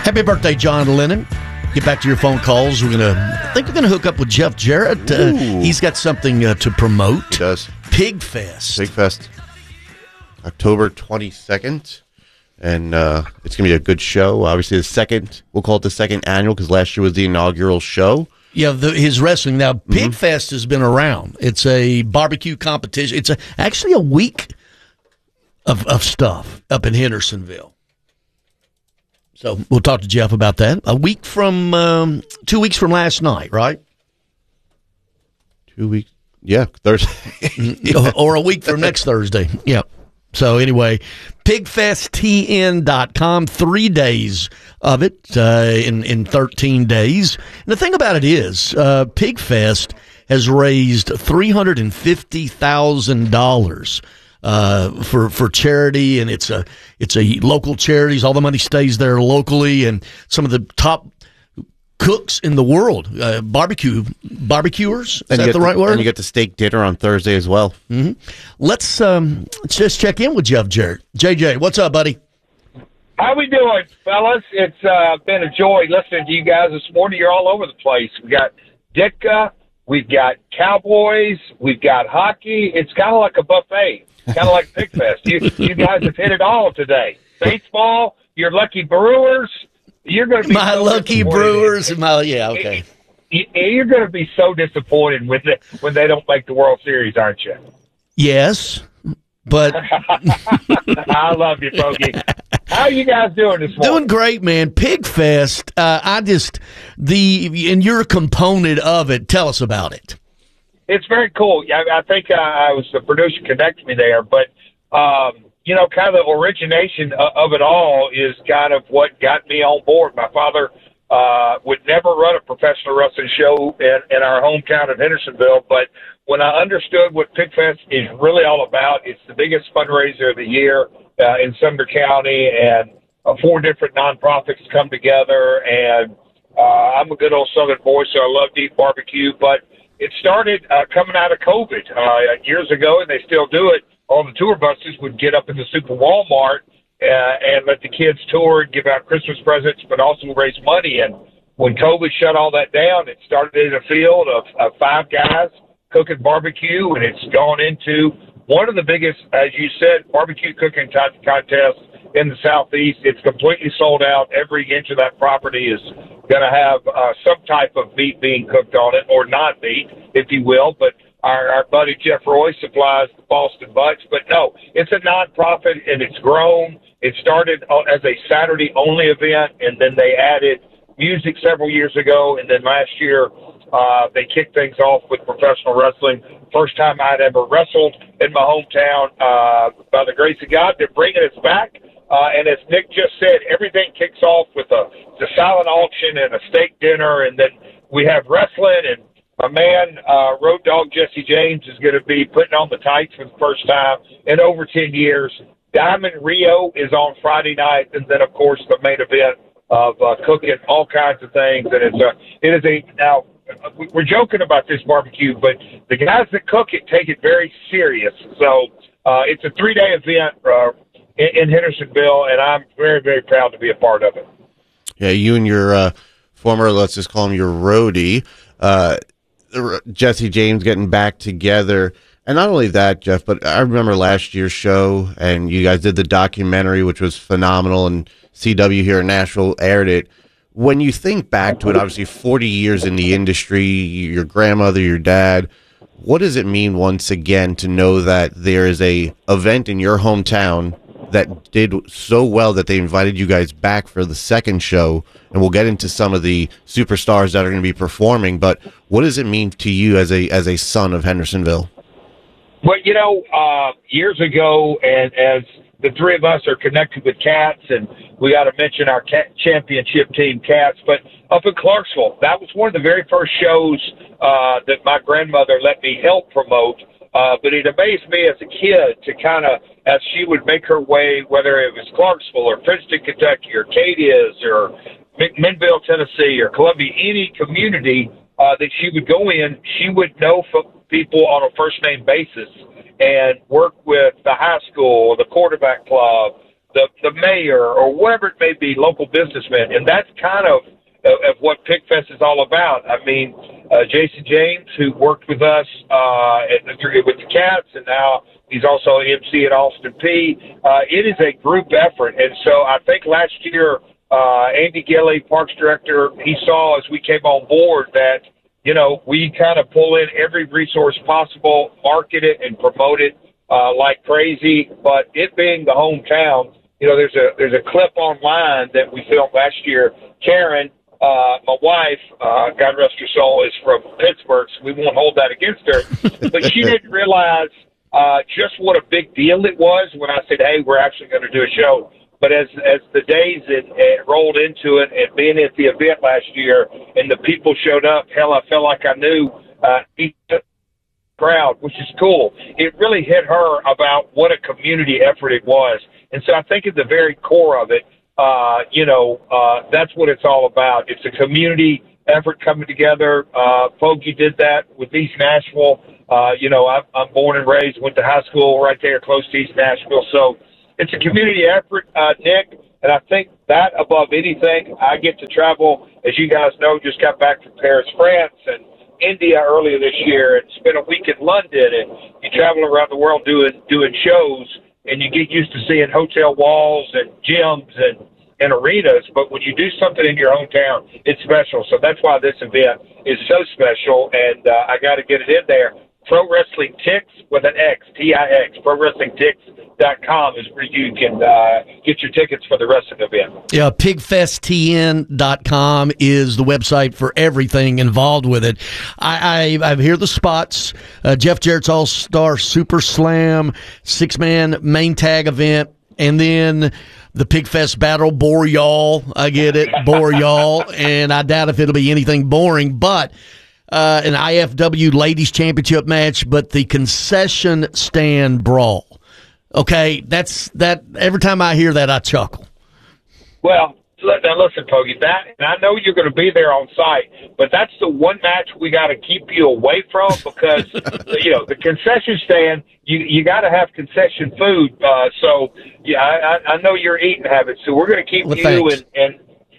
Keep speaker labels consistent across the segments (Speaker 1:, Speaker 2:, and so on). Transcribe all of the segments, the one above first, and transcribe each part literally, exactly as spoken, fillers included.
Speaker 1: Happy birthday, John Lennon. Get back to your phone calls. We're gonna, I think we're gonna hook up with Jeff Jarrett. Uh, he's got something uh, to promote.
Speaker 2: He does.
Speaker 1: Pig Fest.
Speaker 2: Pig Fest, October twenty-second, and uh, it's gonna be a good show. Obviously, the second, we'll call it the second annual because last year was the inaugural show.
Speaker 1: Yeah, the, his wrestling. Now, Pig mm-hmm. Fest has been around. It's a barbecue competition. It's a, actually a week of of stuff up in Hendersonville. So we'll talk to Jeff about that. A week from, um, two weeks from last night, right?
Speaker 2: Two weeks. Yeah, Thursday.
Speaker 1: yeah. Or a week from next Thursday. Yeah. So anyway, pig fest t n dot com, three days of it uh, in, in thirteen days. And the thing about it is, uh, Pigfest has raised three hundred fifty thousand dollars. Uh, for for charity, and it's a it's a local charities. All the money stays there locally, and some of the top cooks in the world, uh, barbecue barbecuers. Is
Speaker 2: and
Speaker 1: that the right
Speaker 2: to,
Speaker 1: word?
Speaker 2: And you get the steak dinner on Thursday as well.
Speaker 1: Mm-hmm. Let's um, let's just check in with Jeff Jarrett. J J, what's up, buddy?
Speaker 3: How we doing, fellas? It's uh, been a joy listening to you guys this morning. You're all over the place. We got Ditka, we've got Cowboys, we've got hockey. It's kind of like a buffet. Kind of like Pigfest. You, you guys have hit it all today. Baseball, your lucky Brewers. You're going to be
Speaker 1: my
Speaker 3: so
Speaker 1: lucky Brewers. My yeah, okay.
Speaker 3: You're going to be so disappointed when they, when they don't make the World Series, aren't you?
Speaker 1: Yes, but
Speaker 3: I love you, Bogey. How are you guys doing this morning?
Speaker 1: Doing great, man. Pigfest. Uh, I just the and you're a component of it. Tell us about it.
Speaker 3: It's very cool. I, I think uh, I was the producer connected me there, but um, you know, kind of the origination of, of it all is kind of what got me on board. My father uh, would never run a professional wrestling show in, in our hometown of Hendersonville, but when I understood what Pigfest is really all about, it's the biggest fundraiser of the year uh, in Sumner County, and uh, four different nonprofits come together. And uh, I'm a good old Southern boy, so I love to eat barbecue, but it started uh, coming out of COVID uh, years ago, and they still do it. All the tour buses would get up in the Super Walmart uh, and let the kids tour and give out Christmas presents, but also raise money. And when COVID shut all that down, it started in a field of, of five guys cooking barbecue, and it's gone into one of the biggest, as you said, barbecue cooking t- contests in the Southeast. It's completely sold out. Every inch of that property is going to have uh, some type of meat being cooked on it, or not meat, if you will. But our, our buddy Jeff Roy supplies the Boston Butts. But no, it's a nonprofit, and it's grown. It started as a Saturday-only event, and then they added music several years ago, and then last year uh, they kicked things off with professional wrestling. First time I'd ever wrestled in my hometown. Uh, by the grace of God, they're bringing us back. Uh, and as Nick just said, everything kicks off with a, a silent auction and a steak dinner, and then we have wrestling, and my man, uh, Road Dogg Jesse James, is going to be putting on the tights for the first time in over ten years. Diamond Rio is on Friday night, and then, of course, the main event of uh, cooking all kinds of things. And it's a, it is a, now, we're joking about this barbecue, but the guys that cook it take it very serious. So uh, it's a three-day event uh, in, in Hendersonville, and I'm very, very proud to be a part of it.
Speaker 2: Yeah, you and your uh, former, let's just call him your roadie, uh, Jesse James, getting back together. And not only that, Jeff, but I remember last year's show, and you guys did the documentary, which was phenomenal, and C W here in Nashville aired it. When you think back to it, obviously forty years in the industry, your grandmother, your dad, what does it mean once again to know that there is a event in your hometown that did so well that they invited you guys back for the second show? And we'll get into some of the superstars that are going to be performing, but what does it mean to you as a as a son of Hendersonville?
Speaker 3: Well, you know, uh, years ago, and as the three of us are connected with Cats, and we got to mention our cat championship team, Cats, but up in Clarksville, that was one of the very first shows uh, that my grandmother let me help promote. Uh, but it amazed me as a kid to kind of, as she would make her way, whether it was Clarksville or Princeton, Kentucky, or Cadiz, or Minville, Tennessee, or Columbia, any community uh, that she would go in, she would know people on a first-name basis and work with the high school, the quarterback club, the the mayor, or whatever it may be, local businessmen, and that's kind of of what PigFest is all about. I mean, uh, Jason James, who worked with us uh, at the, with the Cats, and now he's also M C at Austin Peay. Uh, it is a group effort, and so I think last year, uh, Andy Gilley, Parks Director, he saw as we came on board that, you know, we kind of pull in every resource possible, market it and promote it uh, like crazy. But it being the hometown, you know, there's a there's a clip online that we filmed last year. Karen, uh, my wife, uh, God rest her soul, is from Pittsburgh, so we won't hold that against her. But she didn't realize uh, just what a big deal it was when I said, hey, we're actually going to do a show. But as as the days it, it rolled into it, and being at the event last year, and the people showed up, hell, I felt like I knew uh, each crowd, which is cool. It really hit her about what a community effort it was. And so I think at the very core of it, uh, you know, uh, that's what it's all about. It's a community effort coming together. Uh, Fogey did that with East Nashville. Uh, you know, I'm, I'm born and raised, went to high school right there close to East Nashville. So it's a community effort, uh, Nick, and I think that above anything, I get to travel, as you guys know, just got back from Paris, France, and India earlier this year, and spent a week in London, and you travel around the world doing doing shows, and you get used to seeing hotel walls and gyms and, and arenas, but when you do something in your hometown, it's special. So that's why this event is so special, and uh, I got to get it in there. Pro Wrestling Tix with an X, T I X, pro wrestling tix dot com is where you can uh, get your tickets for the rest of the event.
Speaker 1: Yeah, pig fest t n dot com is the website for everything involved with it. I, I, I hear the spots. Uh, Jeff Jarrett's All-Star Super Slam, six-man main tag event, and then the PigFest Battle Boreal. I get it, Boreal, and I doubt if it'll be anything boring, but Uh, an I F W Ladies Championship match, but the concession stand brawl. Okay, that's that. Every time I hear that, I chuckle.
Speaker 3: Well, now listen, Fogey, that, and I know you're going to be there on site, but that's the one match we got to keep you away from because, you know, the concession stand, you you got to have concession food. Uh, so, yeah, I, I know your eating habits, so we're going to keep
Speaker 1: well,
Speaker 3: you and, and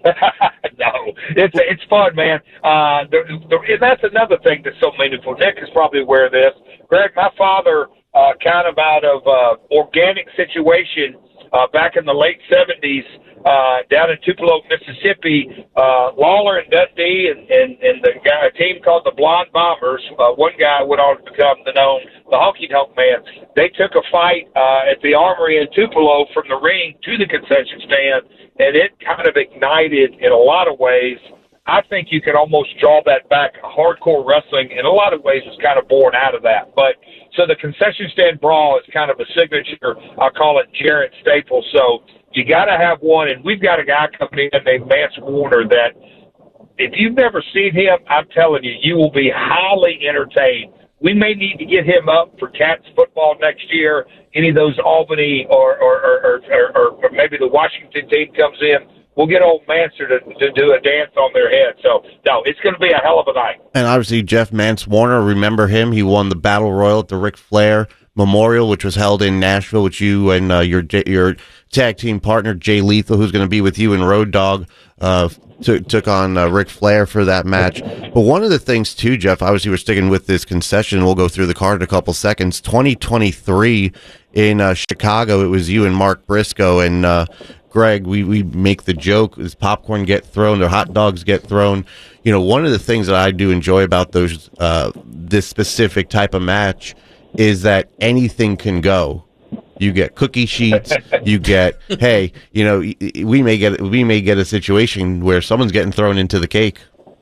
Speaker 3: no, it's it's fun, man. Uh, the, the, and that's another thing that's so meaningful. Nick is probably aware of this. Greg, my father, uh, kind of out of uh, organic situation uh, back in the late seventies, uh, down in Tupelo, Mississippi. Uh, Lawler and Dundee and, and, and the guy, a team called the Blonde Bombers. Uh, one guy went on to become the known the Honky Tonk Man. They took a fight uh, at the Armory in Tupelo from the ring to the concession stand. And it kind of ignited in a lot of ways. I think you could almost draw that back. Hardcore wrestling, in a lot of ways, is kind of born out of that. But so the concession stand brawl is kind of a signature. I'll call it Jarrett staple. So you got to have one. And we've got a guy coming in named Mance Warner that, if you've never seen him, I'm telling you, you will be highly entertained. We may need to get him up for Cats football next year. Any of those Albany or or, or, or, or maybe the Washington team comes in, we'll get old Manser to, to do a dance on their head. So, no, it's going to be a hell of a night.
Speaker 2: And obviously, Jeff Mance Warner, remember him? He won the Battle Royal at the Ric Flair Memorial, which was held in Nashville, with you and uh, your your tag team partner, Jay Lethal, who's going to be with you in Road Dogg, uh, t- took on uh, Ric Flair for that match. But one of the things, too, Jeff, obviously we're sticking with this concession. We'll go through the card in a couple seconds. twenty twenty-three in uh, Chicago, it was you and Mark Briscoe. And, uh, Greg, we, we make the joke, as popcorn get thrown, their hot dogs get thrown. You know, one of the things that I do enjoy about those uh, this specific type of match is that anything can go. You get cookie sheets. You get, hey, you know, we may get we may get a situation where someone's getting thrown into the cake.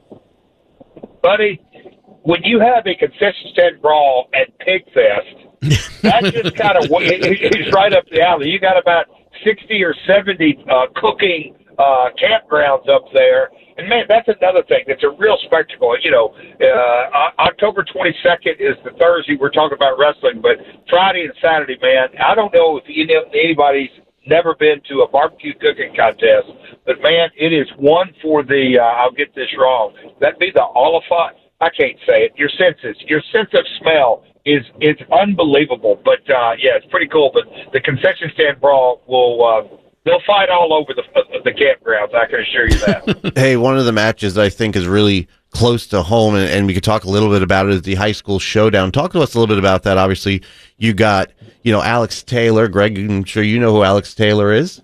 Speaker 3: Buddy, when you have a concession stand brawl at PigFest, that just kind of it's right up the alley. You got about sixty or seventy uh, cooking uh, campgrounds up there. And, man, that's another thing. It's a real spectacle. You know, uh, October twenty-second is the Thursday. We're talking about wrestling. But Friday and Saturday, man, I don't know if you know, anybody's never been to a barbecue cooking contest. But, man, it is one for the, uh, I'll get this wrong, that'd be the Oliphant. I can't say it. Your senses, your sense of smell is it's unbelievable. But, uh, yeah, it's pretty cool. But the concession stand brawl will uh, they'll fight all over the the campgrounds. I can assure you that.
Speaker 2: Hey, one of the matches I think is really close to home, and, and we could talk a little bit about it, is the high school showdown. Talk to us a little bit about that. Obviously, you got, you know, Alex Taylor. Greg, I'm sure you know who Alex Taylor is.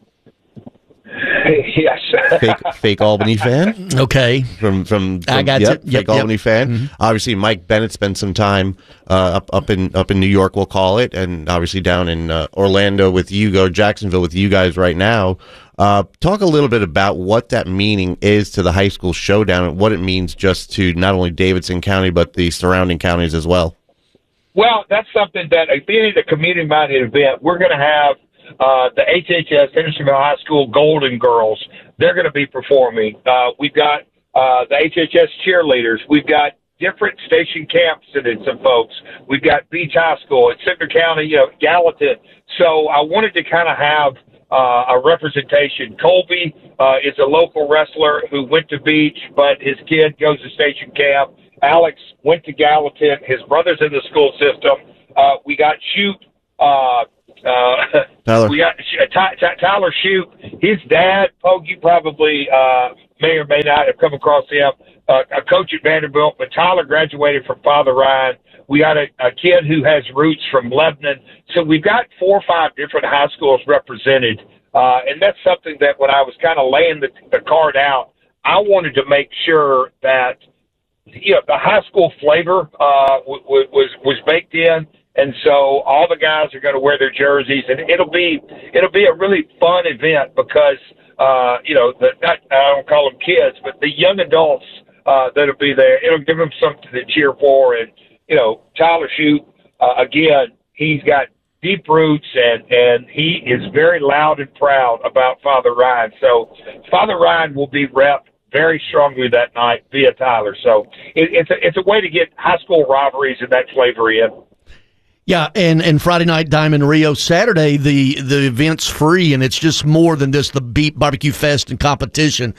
Speaker 3: Yes.
Speaker 2: Fake, fake Albany fan.
Speaker 1: Okay.
Speaker 2: From from, from
Speaker 1: I got
Speaker 2: yep,
Speaker 1: you. Yep,
Speaker 2: fake Albany
Speaker 1: yep.
Speaker 2: fan.
Speaker 1: Mm-hmm.
Speaker 2: Obviously, Mike Bennett spent some time uh, up up in up in New York, we'll call it, and obviously down in uh, Orlando with you, or Jacksonville with you guys right now. Uh, talk a little bit about what that meaning is to the high school showdown, and what it means just to not only Davidson County but the surrounding counties as well.
Speaker 3: Well, that's something that, being a community-minded event, we're going to have uh, the H H S, Hendersonville High School Golden Girls. They're going to be performing. Uh, we've got uh, the H H S cheerleaders. We've got different station camps and some folks. We've got Beach High School at Centre County, you know, Gallatin. So I wanted to kind of have uh, a representation. Colby uh, is a local wrestler who went to Beach, but his kid goes to station camp. Alex went to Gallatin. His brother's in the school system. Uh, we got Shoot. Uh, uh,
Speaker 2: Tyler.
Speaker 3: We got uh, Ty, Ty, Tyler Shoot. His dad, Pogue, you probably uh, may or may not have come across him, uh, a coach at Vanderbilt, but Tyler graduated from Father Ryan. We got a, a kid who has roots from Lebanon. So we've got four or five different high schools represented. Uh, and that's something that when I was kind of laying the, the card out, I wanted to make sure that, you know, the high school flavor uh, w- w- was was baked in, and so all the guys are going to wear their jerseys, and it'll be it'll be a really fun event because uh, you know, the not, I don't call them kids, but the young adults uh, that'll be there. It'll give them something to cheer for, and you know, Tyler Shoot uh, again, he's got deep roots, and and he is very loud and proud about Father Ryan. So Father Ryan will be repped very strongly that night via Tyler. So it, it's a it's a way to get high school rivalries and that flavor in.
Speaker 1: Yeah, and, and Friday night Diamond Rio, Saturday the the event's free, and it's just more than just the Beat Barbecue Fest and competition.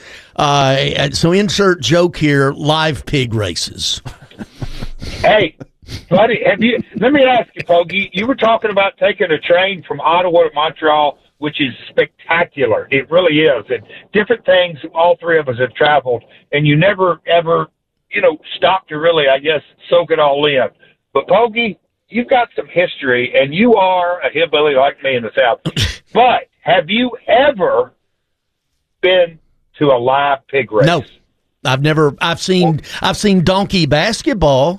Speaker 1: Uh, so insert joke here: live pig races.
Speaker 3: Hey, buddy, have you? Let me ask you, Pogie. You were talking about taking a train from Ottawa to Montreal, which is spectacular. It really is. And different things, all three of us have traveled, and you never, ever, you know, stop to really, I guess, soak it all in. But, Pogie, you've got some history, and you are a hillbilly like me in the South. But have you ever been to a live pig race?
Speaker 1: No. I've never, I've seen, I've seen donkey basketball.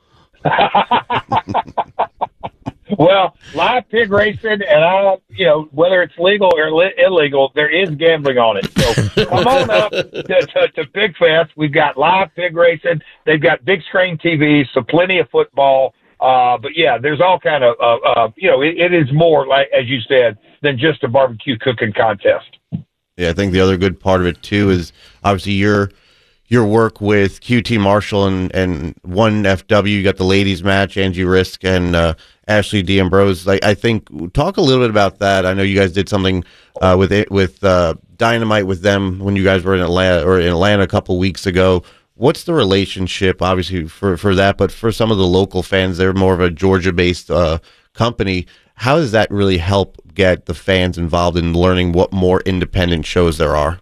Speaker 3: Well, live pig racing, and I, you know, whether it's legal or li- illegal, there is gambling on it. So come on up to, to, to Pig Fest. We've got live pig racing. They've got big screen T Vs, so plenty of football. Uh, but yeah, there's all kind of, uh, uh, you know, it, it is more like, as you said, than just a barbecue cooking contest.
Speaker 2: Yeah, I think the other good part of it too is obviously your your work with Q T Marshall and and one F W. You got the ladies match, Angie Risk and uh, Ashley D'Ambrose. Like, I think talk a little bit about that. I know you guys did something uh, with it with uh, Dynamite with them when you guys were in Atlanta or in Atlanta a couple weeks ago. What's the relationship, obviously, for, for that, but for some of the local fans, they're more of a Georgia-based uh, company. How does that really help get the fans involved in learning what more independent shows there are?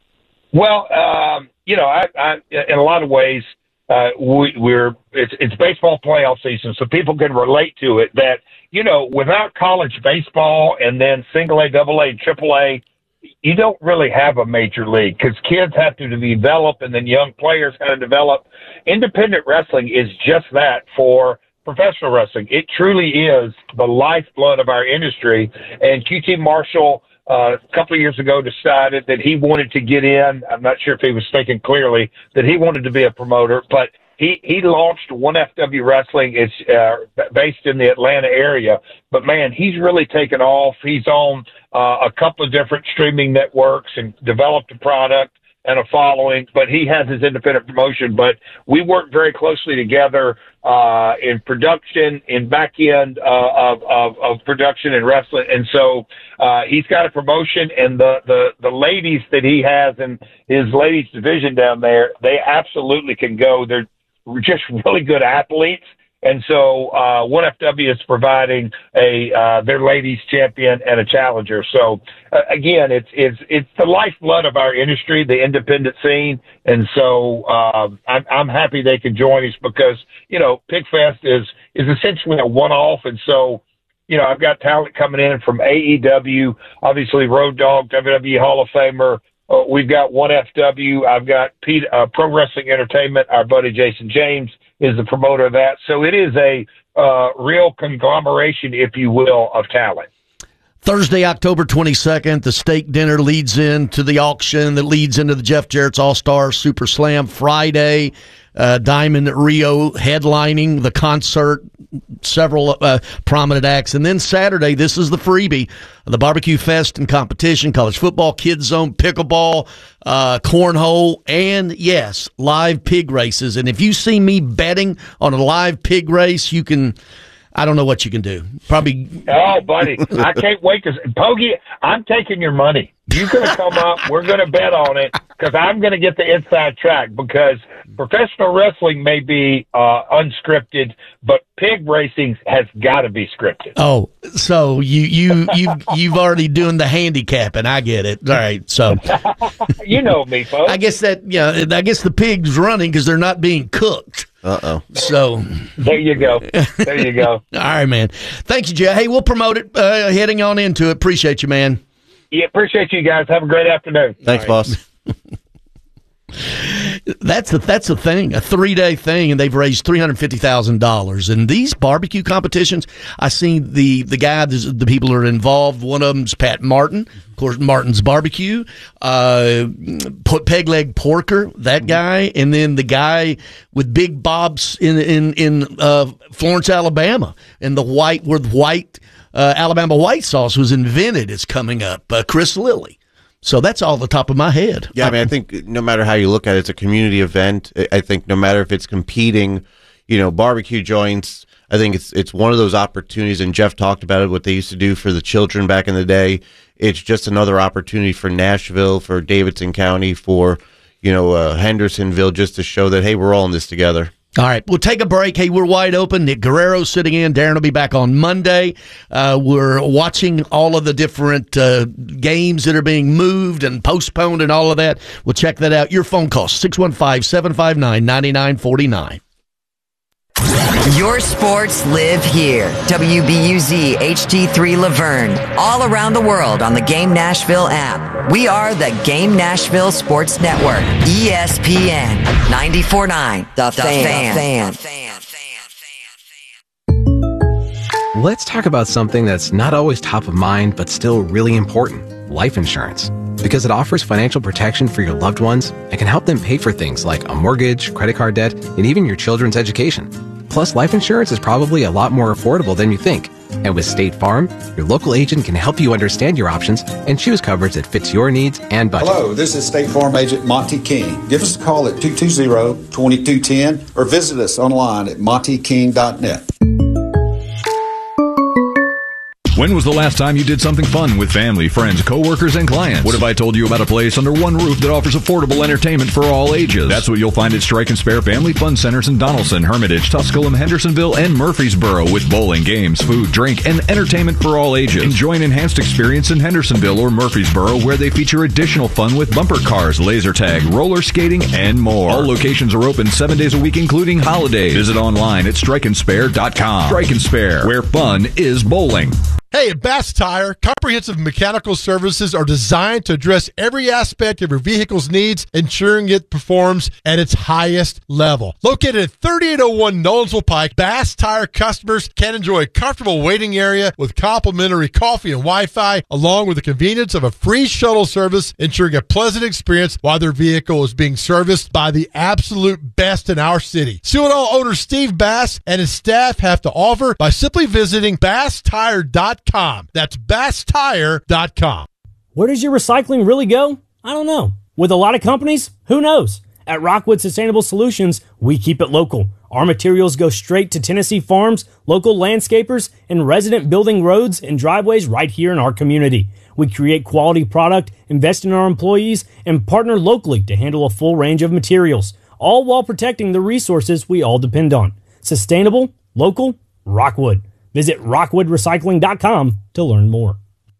Speaker 3: Well, um, you know, I, I, in a lot of ways, uh, we, we're it's, it's baseball playoff season, so people can relate to it. That, you know, without college baseball and then single A, double A, triple A, you don't really have a major league because kids have to develop, and then young players kind of develop. Independent wrestling is just that for professional wrestling. It truly is the lifeblood of our industry. And Q T Marshall, uh, a couple of years ago, decided that he wanted to get in. I'm not sure if he was thinking clearly that he wanted to be a promoter, but he, he launched one F W Wrestling. It's uh, based in the Atlanta area. But, man, he's really taken off. He's on uh, a couple of different streaming networks and developed a product and a following, but he has his independent promotion. But we work very closely together uh, in production, in back end uh, of, of, of production and wrestling. And so uh, he's got a promotion, and the, the, the ladies that he has in his ladies division down there, they absolutely can go. They're just really good athletes. And so uh, one F W is providing a uh, their ladies champion and a challenger. So uh, again, it's it's it's the lifeblood of our industry, the independent scene. And so uh, I'm, I'm happy they could join us because you know PigFest is is essentially a one-off, and so. You know, I've got talent coming in from A E W, obviously Road Dogg, W W E Hall of Famer. Uh, we've got one F W. I've got Pete, uh, Pro Wrestling Entertainment. Our buddy Jason James is the promoter of that. So it is a uh, real conglomeration, if you will, of talent.
Speaker 1: Thursday, October twenty-second, the steak dinner leads into the auction that leads into the Jeff Jarrett's All-Star Super Slam. Friday, uh, Diamond Rio headlining the concert, several uh, prominent acts. And then Saturday, this is the freebie, the Barbecue Fest and competition, college football, kids zone, pickleball, uh, cornhole, and, yes, live pig races. And if you see me betting on a live pig race, you can... I don't know what you can do. Probably.
Speaker 3: Oh, buddy, I can't wait to Pogie. I'm taking your money. You're going to come up. We're going to bet on it because I'm going to get the inside track. Because professional wrestling may be uh, unscripted, but pig racing has got to be scripted.
Speaker 1: Oh, so you you you you've already doing the handicapping. I get it. All right, so
Speaker 3: you know me, folks.
Speaker 1: I guess that yeah. I guess the pig's running because they're not being cooked.
Speaker 2: Uh-oh.
Speaker 1: So
Speaker 3: there you go. There you go.
Speaker 1: All right, man. Thank you, Jay. Hey, we'll promote it uh, heading on into it. Appreciate you, man.
Speaker 3: Yeah, appreciate you guys. Have a great afternoon.
Speaker 2: Thanks, boss.
Speaker 1: That's a, that's a thing, a three-day thing, and they've raised three hundred fifty thousand dollars. And these barbecue competitions, I seen the, the guy, the people who are involved. One of them's Pat Martin, of course, Martin's Barbecue, uh, put Peg Leg Porker, that guy, and then the guy with Big Bob's in in in uh, Florence, Alabama, and the white where the white uh, Alabama white sauce was invented is coming up. Uh, Chris Lilly. So that's all the top of my head.
Speaker 2: Yeah, I mean, I think no matter how you look at it, it's a community event. I think no matter if it's competing, you know, barbecue joints, I think it's it's one of those opportunities, and Jeff talked about it, what they used to do for the children back in the day. It's just another opportunity for Nashville, for Davidson County, for, you know, uh, Hendersonville, just to show that, hey, we're all in this together.
Speaker 1: All right, we'll take a break. Hey, we're wide open. Nick Guerrero's sitting in. Darren will be back on Monday. Uh, we're watching all of the different uh, games that are being moved and postponed and all of that. We'll check that out. Your phone call, six one five, seven five nine, nine nine four nine.
Speaker 4: Your sports live here. W B U Z H D three Laverne. All around the world on the Game Nashville app. We are the Game Nashville Sports Network. E S P N ninety-four point nine. The, the Fan. fan.
Speaker 5: Let's talk about something that's not always top of mind, but still really important. Life insurance. Because it offers financial protection for your loved ones and can help them pay for things like a mortgage, credit card debt, and even your children's education. Plus, life insurance is probably a lot more affordable than you think. And with State Farm, your local agent can help you understand your options and choose coverage that fits your needs and budget.
Speaker 6: Hello, this is State Farm Agent Monty King. Give us a call at two two zero, two two one zero or visit us online at monty king dot net.
Speaker 7: When was the last time you did something fun with family, friends, coworkers, and clients? What if I told you about a place under one roof that offers affordable entertainment for all ages? That's what you'll find at Strike and Spare Family Fun Centers in Donaldson, Hermitage, Tusculum, Hendersonville, and Murfreesboro with bowling, games, food, drink, and entertainment for all ages. Enjoy an enhanced experience in Hendersonville or Murfreesboro where they feature additional fun with bumper cars, laser tag, roller skating, and more. All locations are open seven days a week, including holidays. Visit online at strike and spare dot com. Strike and Spare, where fun is bowling.
Speaker 8: Hey, at Bass Tire, comprehensive mechanical services are designed to address every aspect of your vehicle's needs, ensuring it performs at its highest level. Located at thirty-eight oh one Nolensville Pike, Bass Tire customers can enjoy a comfortable waiting area with complimentary coffee and Wi-Fi, along with the convenience of a free shuttle service, ensuring a pleasant experience while their vehicle is being serviced by the absolute best in our city. See what all owner Steve Bass and his staff have to offer by simply visiting bass tire dot com. That's bass tire dot com.
Speaker 9: Where does your recycling really go? I don't know. With a lot of companies, who knows? At Rockwood Sustainable Solutions, we keep it local. Our materials go straight to Tennessee farms, local landscapers, and resident building roads and driveways right here in our community. We create quality product, invest in our employees, and partner locally to handle a full range of materials, all while protecting the resources we all depend on. Sustainable, Local, Rockwood. Visit rockwood recycling dot com to learn more.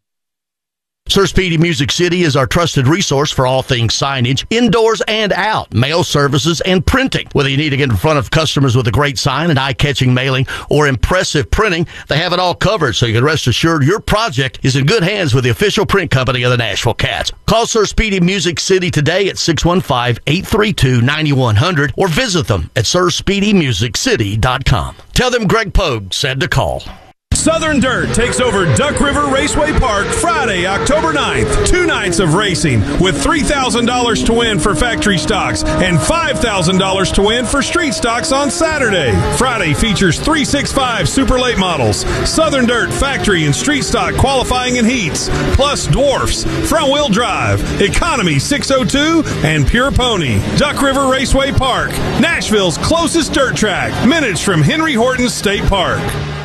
Speaker 1: Sir Speedy Music City is our trusted resource for all things signage, indoors and out, mail services, and printing. Whether you need to get in front of customers with a great sign, an eye-catching mailing, or impressive printing, they have it all covered, so you can rest assured your project is in good hands with the official print company of the Nashville Cats. Call Sir Speedy Music City today at six one five, eight three two, nine one zero zero or visit them at sir speedy music city dot com. Tell them Greg Pogue said to call.
Speaker 10: Southern Dirt takes over Duck River Raceway Park Friday, October ninth. Two nights of racing with three thousand dollars to win for factory stocks and five thousand dollars to win for street stocks on Saturday. Friday features three sixty-five Super Late models, Southern Dirt factory and street stock qualifying and heats, plus dwarfs, front wheel drive, economy six oh two, and pure pony. Duck River Raceway Park, Nashville's closest dirt track, minutes from Henry Horton State Park.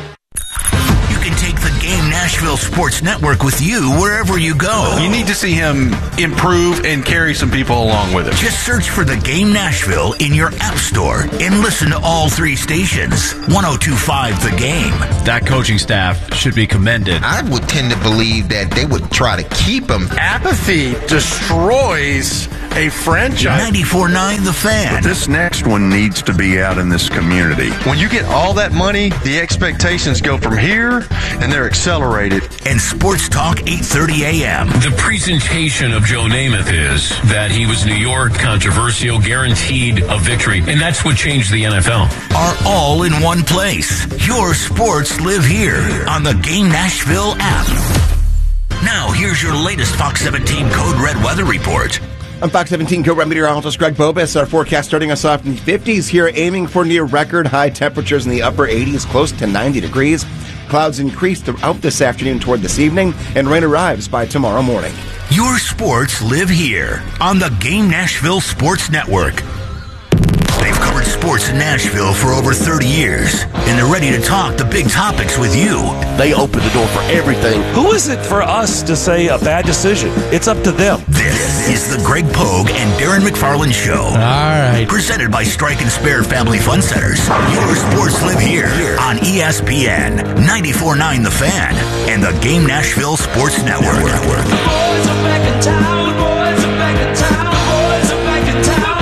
Speaker 11: Take the Game Nashville Sports Network with you wherever you go.
Speaker 12: You need to see him improve and carry some people along with him.
Speaker 11: Just search for the Game Nashville in your app store and listen to all three stations. one oh two point five The Game.
Speaker 12: That coaching staff should be commended.
Speaker 13: I would tend to believe that they would try to keep him.
Speaker 14: Apathy destroys a franchise.
Speaker 11: ninety-four point nine The Fan.
Speaker 15: But this next one needs to be out in this community.
Speaker 14: When you get all that money, the expectations go from here, and they're accelerated.
Speaker 11: And Sports Talk eight thirty a.m.
Speaker 16: The presentation of Joe Namath is that he was New York, controversial, guaranteed a victory, and that's what changed the N F L.
Speaker 11: Are all in one place. Your sports live here on the Game Nashville app. Now, here's your latest Fox seventeen Code Red weather report.
Speaker 17: I'm Fox seventeen Code Red meteorologist Greg Bobus. Our forecast starting us off in the fifties here, aiming for near record high temperatures in the upper eighties, close to ninety degrees. Clouds increase throughout this afternoon toward this evening, and rain arrives by tomorrow morning.
Speaker 11: Your sports live here on the Game Nashville Sports Network. They've covered sports in Nashville for over thirty years, and they're ready to talk the big topics with you.
Speaker 18: They open the door for everything.
Speaker 19: Who is it for us to say a bad decision? It's up to them.
Speaker 11: This is the Greg Pogue and Darren McFarland Show.
Speaker 1: All right.
Speaker 11: Presented by Strike and Spare Family Fun Centers. Your sports live here on E S P N, ninety-four point nine The Fan, and the Game Nashville Sports Network.
Speaker 20: The boys are back in town. The boys are back in town. The boys are back in town.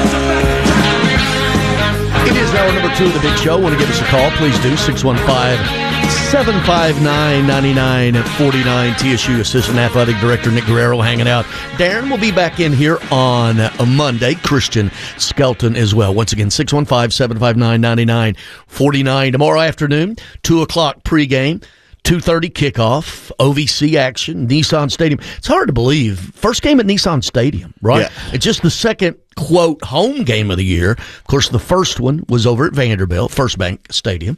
Speaker 1: It is hour number two of the big show. Want to give us a call? Please do. six one five, seven five nine, nine nine four nine. T S U Assistant Athletic Director Nick Guerrero hanging out. Darren will be back in here on a Monday. Christian Skelton as well. Once again, six one five, seven five nine, nine nine four nine. Tomorrow afternoon, two o'clock pregame. two thirty kickoff, O V C action, Nissan Stadium. It's hard to believe. First game at Nissan Stadium, right?
Speaker 2: Yeah.
Speaker 1: It's just the second, quote, home game of the year. Of course, the first one was over at Vanderbilt, First Bank Stadium.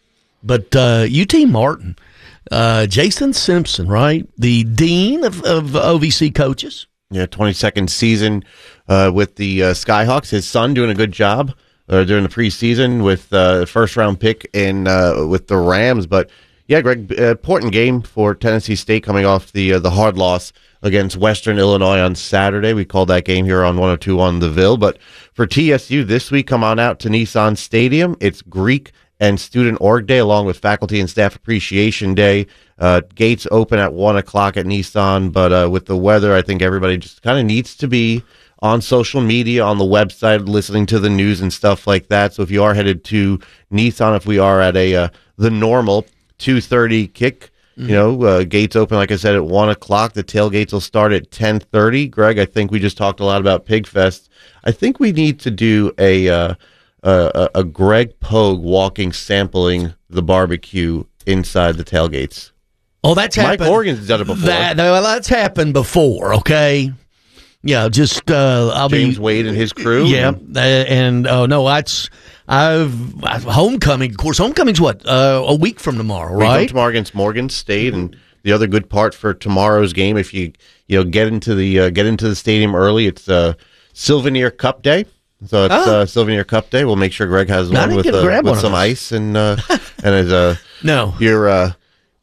Speaker 1: But uh, U T Martin, uh, Jason Simpson, right? The dean of, of O V C coaches.
Speaker 2: Yeah, twenty-second season uh, with the uh, Skyhawks. His son doing a good job uh, during the preseason with uh, first-round pick in uh, with the Rams. But yeah, Greg, uh, important game for Tennessee State coming off the uh, the hard loss against Western Illinois on Saturday. We called that game here on one oh two on the Ville. But for T S U this week, come on out to Nissan Stadium. It's Greek and Student Org Day along with Faculty and Staff Appreciation Day. Uh, gates open at one o'clock at Nissan, but uh, with the weather, I think everybody just kind of needs to be on social media, on the website, listening to the news and stuff like that. So if you are headed to Nissan, if we are at a uh, the normal two thirty kick. Mm-hmm. You know, uh, gates open, like I said, at one o'clock. The tailgates will start at ten thirty. Greg, I think we just talked a lot about Pig Fest. I think we need to do a uh, a, a Greg Pogue walking, sampling the barbecue inside the tailgates.
Speaker 1: Oh, that's
Speaker 2: Mike
Speaker 1: happened.
Speaker 2: Morgan's done it before.
Speaker 1: That, well, that's happened before, okay? Yeah, just, uh, I'll
Speaker 2: James
Speaker 1: be...
Speaker 2: James Wade and his crew?
Speaker 1: Yeah, uh, and, oh, no, that's... I've, I've homecoming, of course. Homecoming's what uh, a week from tomorrow, right?
Speaker 2: Week from tomorrow against Morgan State, and the other good part for tomorrow's game, if you you know get into the uh, get into the stadium early, it's uh, Sylvanir Cup Day. So it's
Speaker 1: oh.
Speaker 2: uh, Sylvanir Cup Day. We'll make sure Greg has
Speaker 1: no,
Speaker 2: one with uh, with
Speaker 1: one
Speaker 2: some ice and uh, and as uh,
Speaker 1: no
Speaker 2: your uh,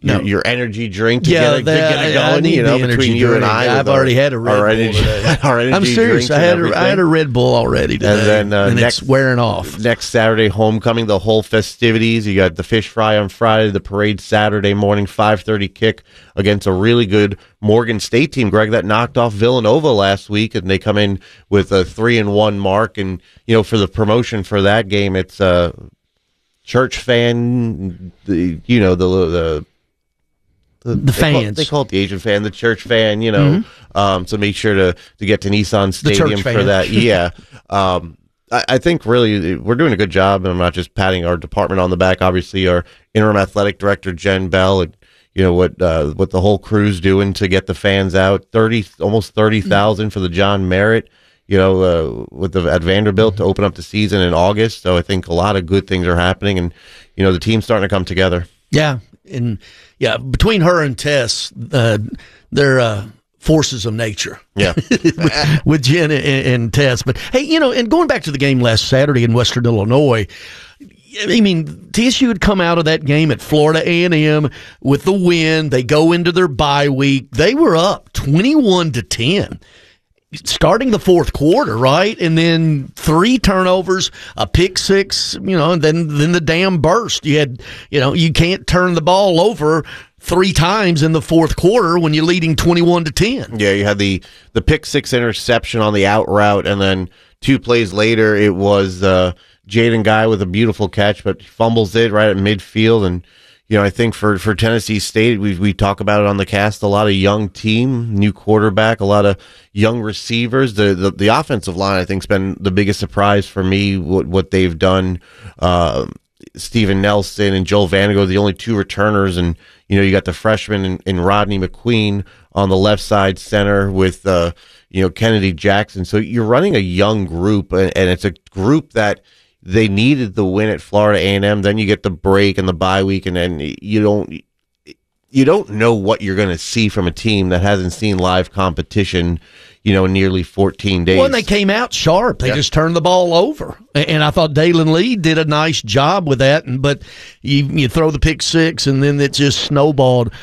Speaker 1: No.
Speaker 2: your, your energy drink to
Speaker 1: Yeah,
Speaker 2: get, it,
Speaker 1: that,
Speaker 2: to get it
Speaker 1: I- I
Speaker 2: going.
Speaker 1: need
Speaker 2: You know,
Speaker 1: the energy
Speaker 2: between you and
Speaker 1: drink.
Speaker 2: I,
Speaker 1: I've
Speaker 2: with
Speaker 1: already
Speaker 2: our,
Speaker 1: had a Red
Speaker 2: our
Speaker 1: Bull
Speaker 2: energy,
Speaker 1: today.
Speaker 2: our energy
Speaker 1: I'm serious.
Speaker 2: drinks
Speaker 1: I
Speaker 2: and
Speaker 1: had a,
Speaker 2: everything.
Speaker 1: I had a Red Bull already today,
Speaker 2: And then uh,
Speaker 1: and
Speaker 2: next
Speaker 1: it's wearing off.
Speaker 2: next Saturday, homecoming, the whole festivities. You got the fish fry on Friday, the parade Saturday morning, five thirty kick against a really good Morgan State team, Greg, that knocked off Villanova last week, and they come in with a three and one mark. And you know, for the promotion for that game, it's a uh, church fan. The you know the the. The,
Speaker 1: the
Speaker 2: they call,
Speaker 1: fans.
Speaker 2: they call it the Asian fan, the church fan, you know.
Speaker 1: Mm-hmm.
Speaker 2: Um, so make sure to, to get to Nissan Stadium for
Speaker 1: fan.
Speaker 2: that. Yeah. um, I, I think really we're doing a good job, and I'm not just patting our department on the back. Obviously, our interim athletic director, Jen Bell, and you know what uh, what the whole crew's doing to get the fans out. thirty almost thirty thousand for the John Merritt, you know, uh, with the at Vanderbilt to open up the season in August. So I think a lot of good things are happening, and you know the team's starting to come together.
Speaker 1: Yeah, and yeah, between her and Tess, uh, they're uh, forces of nature.
Speaker 2: Yeah,
Speaker 1: with, with Jen and, and Tess. But hey, you know, and going back to the game last Saturday in Western Illinois, I mean, T S U had come out of that game at Florida A and M with the win. They go into their bye week. They were up twenty-one to ten. Starting the fourth quarter, right? And then three turnovers, a pick six, you know, and then, then the dam burst. You had, you know, you can't turn the ball over three times in the fourth quarter when you're leading twenty-one to ten.
Speaker 2: Yeah, you had the, the pick six interception on the out route, and then two plays later, it was uh, Jaden Guy with a beautiful catch, but fumbles it right at midfield. And, you know, I think for, for Tennessee State, we we talk about it on the cast, a lot of young team, new quarterback, a lot of young receivers. The the, the offensive line, I think, has been the biggest surprise for me, what, what they've done. Uh, Steven Nelson and Joel Vanago, the only two returners, and, you know, you got the freshman in, in Rodney McQueen on the left side center with, uh, you know, Kennedy Jackson. So you're running a young group, and, and it's a group that they needed the win at Florida A and M. Then you get the break and the bye week, and then you don't you don't know what you're going to see from a team that hasn't seen live competition, you know, in nearly fourteen days.
Speaker 1: Well, and they came out sharp. They
Speaker 2: yeah.
Speaker 1: just turned the ball over. And I thought Dalen Lee did a nice job with that. And But you, you throw the pick six, and then it just snowballed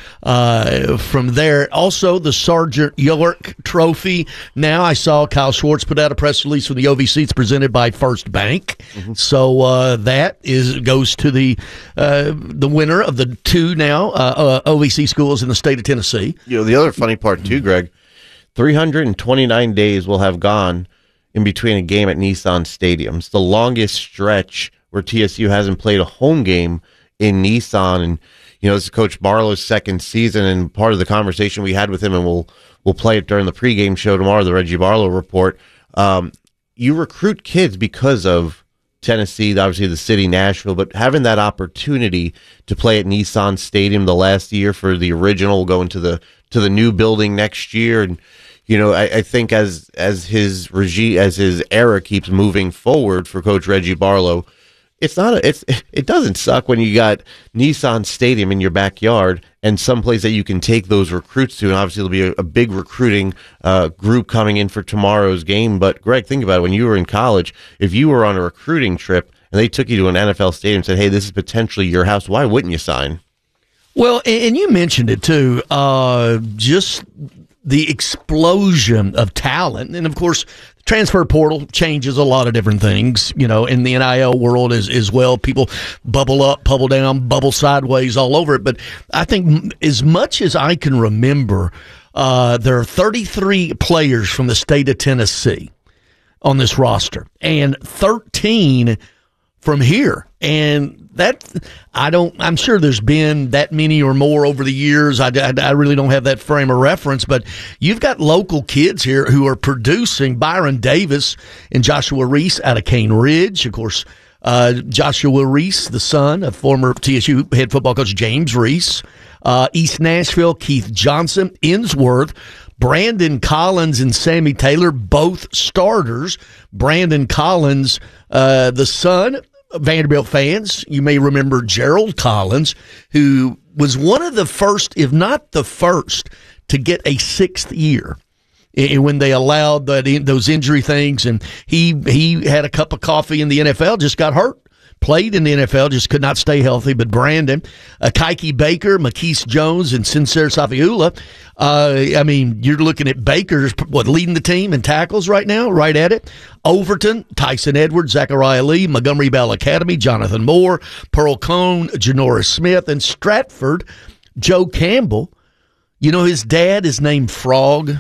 Speaker 1: uh, from there. Also, the Sergeant York Trophy. Now I saw Kyle Schwartz put out a press release from the O V C. It's presented by First Bank. Mm-hmm. So uh, that is goes to the uh, the winner of the two now uh, uh, O V C schools in the state of Tennessee.
Speaker 2: You know, the other funny part, too, Greg, three hundred twenty-nine days will have gone in between a game at Nissan Stadium. It's the longest stretch where T S U hasn't played a home game in Nissan. And, you know, this is Coach Barlow's second season, and part of the conversation we had with him, and we'll we'll play it during the pregame show tomorrow, the Reggie Barlow Report. Um, you recruit kids because of Tennessee, obviously the city, Nashville, but having that opportunity to play at Nissan Stadium the last year for the original, going to the to the new building next year, and you know, I, I think as as his regime, as his era keeps moving forward for Coach Reggie Barlow, it's not a, it's it doesn't suck when you got Nissan Stadium in your backyard and someplace that you can take those recruits to, and obviously there'll be a, a big recruiting uh, group coming in for tomorrow's game. But Greg, think about it: when you were in college, if you were on a recruiting trip and they took you to an N F L stadium and said, "Hey, this is potentially your house," why wouldn't you sign?
Speaker 1: Well, and you mentioned it too, uh, just the explosion of talent. And of course, the transfer portal changes a lot of different things, you know, in the N I L world as, as well. People bubble up, bubble down, bubble sideways all over it. But I think as much as I can remember, uh, there are thirty-three players from the state of Tennessee on this roster and thirteen from here. And that, I don't, I'm sure there's been that many or more over the years. I, I, I really don't have that frame of reference, but you've got local kids here who are producing. Byron Davis and Joshua Reese out of Cane Ridge. Of course, uh, Joshua Reese, the son of former T S U head football coach James Reese. Uh, East Nashville, Keith Johnson, Innsworth, Brandon Collins and Sammy Taylor, both starters. Brandon Collins, uh, the son, Vanderbilt fans, you may remember Gerald Collins, who was one of the first, if not the first, to get a sixth year when they allowed that, those injury things. And he he had a cup of coffee in the N F L, just got hurt played in the N F L, just could not stay healthy. But Brandon, uh, Kike Baker, Makise Jones, and Sincere Safiula. Uh, I mean, you're looking at Baker's what leading the team in tackles right now, right at it. Overton, Tyson Edwards, Zachariah Lee, Montgomery Bell Academy, Jonathan Moore, Pearl Cone, Janoris Smith, and Stratford, Joe Campbell. You know his dad is named Frog.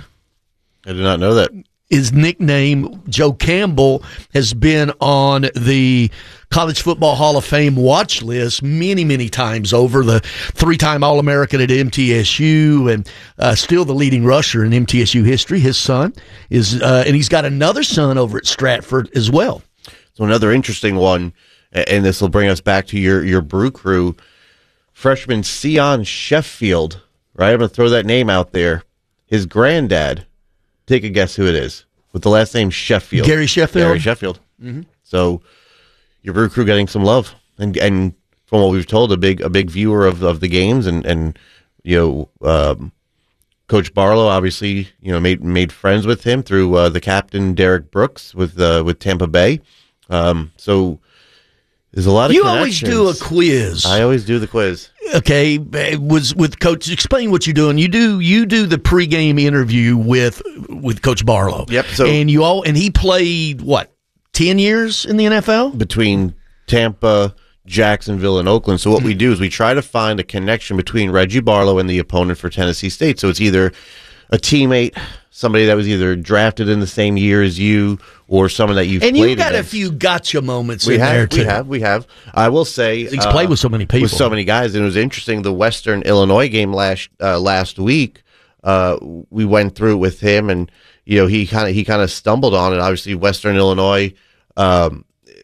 Speaker 2: I did not know that.
Speaker 1: His nickname, Joe Campbell, has been on the College Football Hall of Fame watch list many, many times over. The three-time All-American at M T S U and uh, still the leading rusher in M T S U history. His son is, uh, and he's got another son over at Stratford as well.
Speaker 2: So another interesting one, and this will bring us back to your, your Brew Crew, freshman Sion Sheffield, right? I'm going to throw that name out there. His granddad. Take a guess who it is with the last name Sheffield.
Speaker 1: Gary Sheffield.
Speaker 2: Gary Sheffield.
Speaker 1: Mm-hmm.
Speaker 2: So your Brew Crew getting some love, and and from what we've told, a big a big viewer of, of the games, and and you know, um, Coach Barlow obviously you know made made friends with him through uh, the captain Derek Brooks with uh, with Tampa Bay. Um, so there's a lot of
Speaker 1: you always do a quiz.
Speaker 2: I always do the quiz.
Speaker 1: Okay, it was with Coach. Explain what you're doing. You do you do the pregame interview with with Coach Barlow.
Speaker 2: Yep. So
Speaker 1: and you all and he played what ten years in the N F L
Speaker 2: between Tampa, Jacksonville, and Oakland. So what we do is we try to find a connection between Reggie Barlow and the opponent for Tennessee State. So it's either a teammate, somebody that was either drafted in the same year as you, or someone that you've
Speaker 1: and
Speaker 2: played
Speaker 1: you've got
Speaker 2: against.
Speaker 1: a few gotcha moments
Speaker 2: we
Speaker 1: in
Speaker 2: have,
Speaker 1: there too.
Speaker 2: We have, we have. I will say
Speaker 1: he's
Speaker 2: uh,
Speaker 1: played with so many people,
Speaker 2: with so many guys, and it was interesting. The Western Illinois game last uh, last week, uh, we went through it with him, and you know he kind of he kind of stumbled on it. Obviously, Western Illinois, um,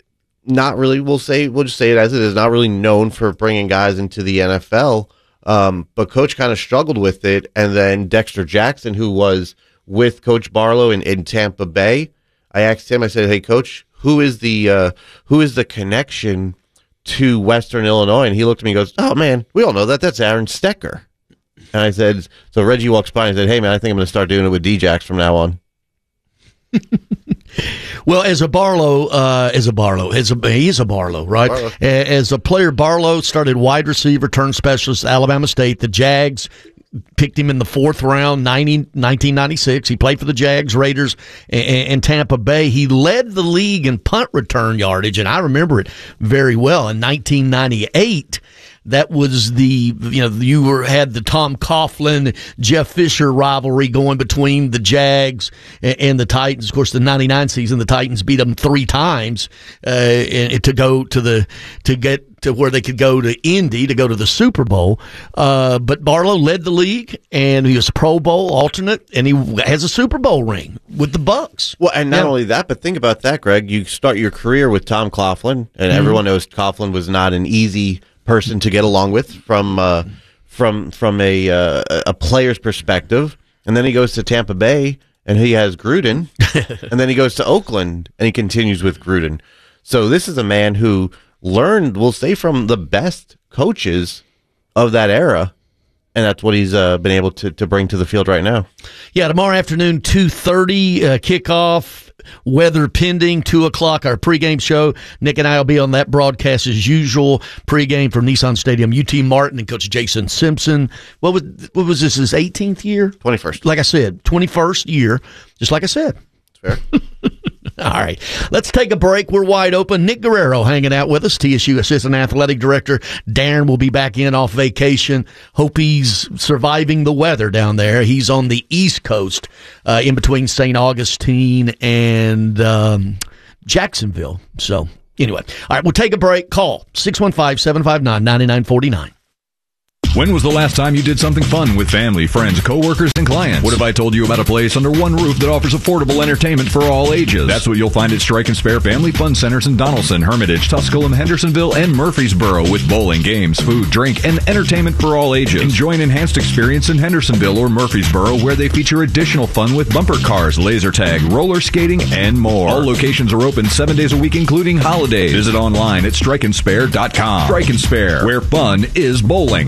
Speaker 2: not really. We'll say we'll just say it as it is. Not really known for bringing guys into the N F L. Um, but Coach kind of struggled with it, and then Dexter Jackson, who was with Coach Barlow in, in Tampa Bay, I asked him. I said, "Hey, Coach, who is the uh, who is the connection to Western Illinois?" And he looked at me and goes, "Oh man, we all know that. That's Aaron Stecker." And I said, "So Reggie walks by and said, hey man, I think I'm going to start doing it with D-Jax from now on."
Speaker 1: Well, as a Barlow, uh, as a Barlow, as a, he is a Barlow, right?
Speaker 2: Barlow.
Speaker 1: As a player, Barlow started wide receiver, turned specialist at Alabama State. The Jags picked him in the fourth round, nineteen ninety-six. He played for the Jags, Raiders, and, and Tampa Bay. He led the league in punt return yardage, and I remember it very well. In nineteen ninety-eight, that was the, you know, you were, had the Tom Coughlin, Jeff Fisher rivalry going between the Jags and, and the Titans. Of course, the ninety-nine season, the Titans beat them three times uh, and, to go to the, to get to where they could go to Indy to go to the Super Bowl. Uh, but Barlow led the league, and he was Pro Bowl alternate, and he has a Super Bowl ring with the Bucks.
Speaker 2: Well, and not
Speaker 1: yeah.
Speaker 2: only that, but think about that, Greg. You start your career with Tom Coughlin, and mm-hmm. everyone knows Coughlin was not an easy person to get along with from uh, from from a uh, a player's perspective. And then he goes to Tampa Bay, and he has Gruden, and then he goes to Oakland, and he continues with Gruden. So this is a man who learned, we'll say, from the best coaches of that era, and that's what he's uh, been able to, to bring to the field right now.
Speaker 1: Yeah, tomorrow afternoon, two thirty, uh, kickoff, weather pending, two o'clock, our pregame show. Nick and I will be on that broadcast as usual, pregame from Nissan Stadium. U T Martin and Coach Jason Simpson. What was what was this, his eighteenth year?
Speaker 2: twenty-first.
Speaker 1: Like I said, twenty-first year, just like I said.
Speaker 2: Fair.
Speaker 1: All right, let's take a break. We're wide open. Nick Guerrero hanging out with us, T S U Assistant Athletic Director. Darren will be back in off vacation. Hope he's surviving the weather down there. He's on the East Coast, uh, in between Saint Augustine and um, Jacksonville. So anyway, all right, we'll take a break. Call six one five, seven five nine, nine nine four nine.
Speaker 7: When was the last time you did something fun with family, friends, coworkers, and clients? What if I told you about a place under one roof that offers affordable entertainment for all ages? That's what you'll find at Strike and Spare Family Fun Centers in Donaldson, Hermitage, Tusculum, Hendersonville, and Murfreesboro, with bowling, games, food, drink, and entertainment for all ages. Enjoy an enhanced experience in Hendersonville or Murfreesboro, where they feature additional fun with bumper cars, laser tag, roller skating, and more. All locations are open seven days a week, including holidays. Visit online at strike and spare dot com. Strike and Spare, where fun is bowling.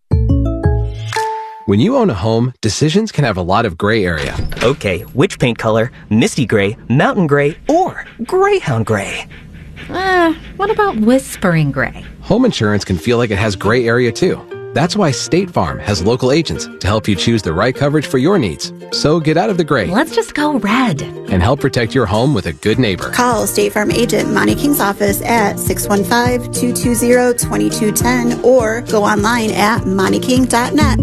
Speaker 5: When you own a home, decisions can have a lot of gray area.
Speaker 21: Okay, which paint color? Misty gray, mountain gray, or greyhound gray? Uh, what about whispering gray?
Speaker 5: Home insurance can feel like it has gray area too. That's why State Farm has local agents to help you choose the right coverage for your needs. So get out of the gray.
Speaker 21: Let's just go red.
Speaker 5: And help protect your home with a good neighbor.
Speaker 22: Call State Farm agent Monty King's office at six one five, two two zero, two two one zero or go online at monty king dot net.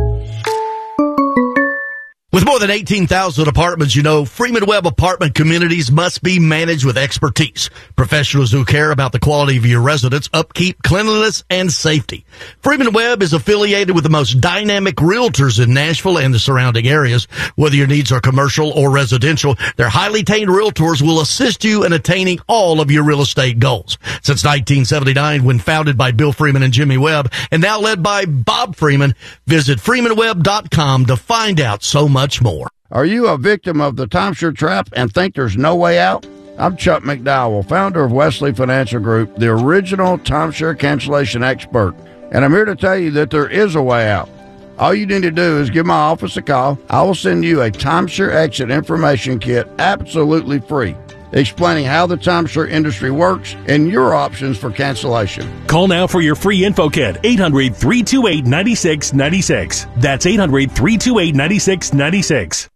Speaker 1: With more than eighteen thousand apartments, you know, Freeman Webb apartment communities must be managed with expertise. Professionals who care about the quality of your residence, upkeep, cleanliness, and safety. Freeman Webb is affiliated with the most dynamic realtors in Nashville and the surrounding areas. Whether your needs are commercial or residential, their highly trained realtors will assist you in attaining all of your real estate goals. Since nineteen seventy-nine, when founded by Bill Freeman and Jimmy Webb, and now led by Bob Freeman, visit freeman webb dot com to find out so much much more.
Speaker 23: Are you a victim of the timeshare trap and think there's no way out? I'm Chuck McDowell, founder of Wesley Financial Group, the original timeshare cancellation expert, and I'm here to tell you that there is a way out. All you need to do is give my office a call. I will send you a timeshare exit information kit absolutely free, explaining how the timeshare industry works and your options for cancellation.
Speaker 19: Call now for your free info kit, eight hundred, three two eight, nine six nine six. That's eight hundred, three two eight, nine six nine six.